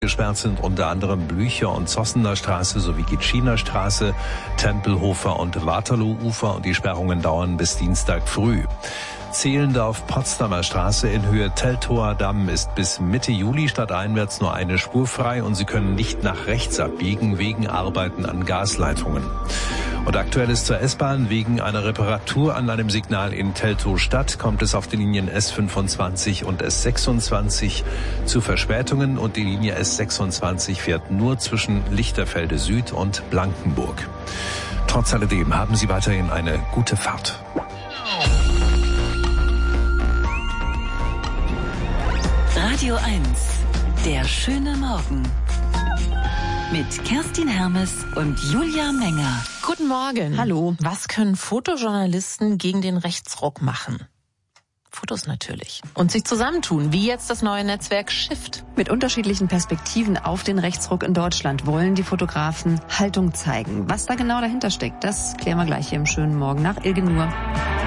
Gesperrt sind unter anderem Blücher- und Zossener Straße sowie Gitschiner Straße, Tempelhofer und Waterloo-Ufer und die Sperrungen dauern bis Dienstag früh. Zehlendorf-Potsdamer Straße in Höhe Teltower Damm ist bis Mitte Juli stadteinwärts nur eine Spur frei und Sie können nicht nach rechts abbiegen wegen Arbeiten an Gasleitungen. Und aktuell ist zur S-Bahn wegen einer Reparatur an einem Signal in Teltow-Stadt kommt es auf den Linien S25 und S26 zu Verspätungen und die Linie S26 fährt nur zwischen Lichterfelde Süd und Blankenburg. Trotz alledem haben Sie weiterhin eine gute Fahrt. Radio 1, der schöne Morgen. Mit Kerstin Hermes und Julia Menger. Guten Morgen. Hallo. Was können Fotojournalisten gegen den Rechtsruck machen? Fotos natürlich. Und sich zusammentun, wie jetzt das neue Netzwerk Shift. Mit unterschiedlichen Perspektiven auf den Rechtsruck in Deutschland wollen die Fotografen Haltung zeigen. Was da genau dahinter steckt, das klären wir gleich hier im schönen Morgen nach Ilgenur.